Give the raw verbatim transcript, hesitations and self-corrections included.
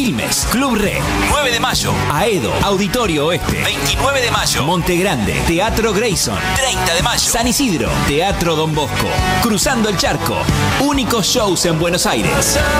Quilmes, Club Red, nueve de mayo, Aedo, Auditorio Oeste, veintinueve de mayo, Monte Grande, Teatro Grayson, treinta de mayo, San Isidro, Teatro Don Bosco, Cruzando el Charco, únicos shows en Buenos Aires.